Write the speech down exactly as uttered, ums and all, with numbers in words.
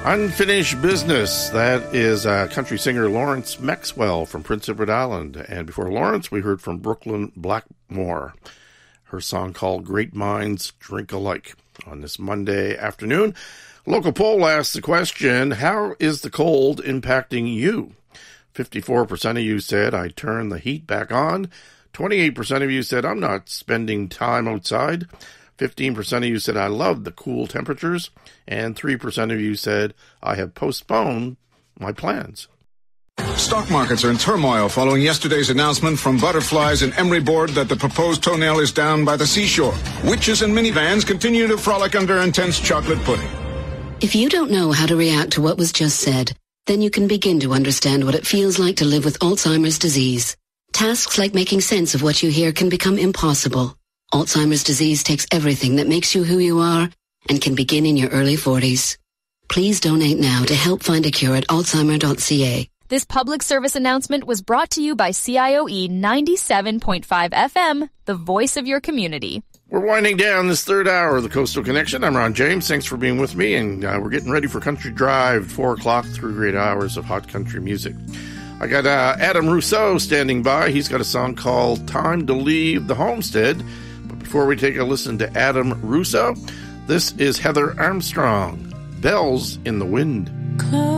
Unfinished Business. That is uh, country singer Lawrence Maxwell from Prince Edward Island. And before Lawrence, we heard from Brooklyn Blackmore, her song called Great Minds Drink Alike. On this Monday afternoon, a local poll asked the question, how is the cold impacting you? fifty-four percent of you said, I turn the heat back on. twenty-eight percent of you said, I'm not spending time outside. fifteen percent of you said, I love the cool temperatures. And three percent of you said, I have postponed my plans. Stock markets are in turmoil following yesterday's announcement from Butterflies and Emery Board that the proposed toenail is down by the seashore. Witches and minivans continue to frolic under intense chocolate pudding. If you don't know how to react to what was just said, then you can begin to understand what it feels like to live with Alzheimer's disease. Tasks like making sense of what you hear can become impossible. Alzheimer's disease takes everything that makes you who you are and can begin in your early forties. Please donate now to help find a cure at alzheimer dot c a. This public service announcement was brought to you by C I O E ninety-seven point five F M, the voice of your community. We're winding down this third hour of the Coastal Connection. I'm Ron James. Thanks for being with me, and uh, we're getting ready for Country Drive, four o'clock, three great hours of hot country music. I got uh, Adam Rousseau standing by. He's got a song called Time to Leave the Homestead. But before we take a listen to Adam Rousseau, this is Heather Armstrong, Bells in the Wind. Close